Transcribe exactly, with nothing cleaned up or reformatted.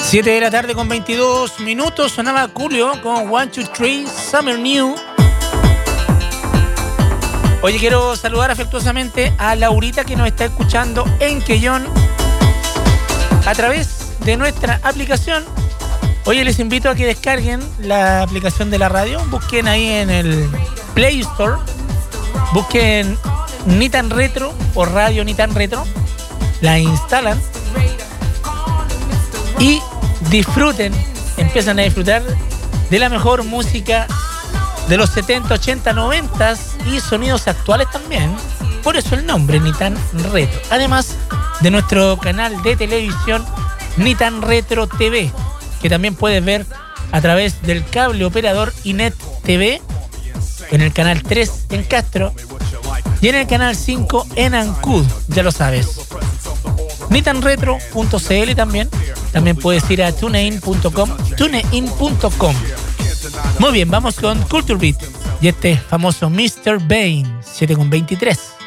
siete de la tarde con veintidós minutos, sonaba Julio con one two three Summer New. Oye, quiero saludar afectuosamente a Laurita que nos está escuchando en Quellón a través de nuestra aplicación. Oye, les invito a que descarguen la aplicación de la radio, busquen ahí en el Play Store, busquen Ni Tan Retro o Radio Ni Tan Retro, la instalan y disfruten, empiezan a disfrutar de la mejor música de los setenta, ochenta, noventa y sonidos actuales también. Por eso el nombre, Ni Tan Retro. Además de nuestro canal de televisión Ni Tan Retro T V, que también puedes ver a través del cable operador Inet T V, en el canal tres en Castro y en el canal cinco en Ancud, ya lo sabes. Ni Tan Retro punto c l también. También puedes ir a tunein punto com, tunein punto com. Muy bien, vamos con Culture Beat y este famoso mister Bane, siete con veintitrés.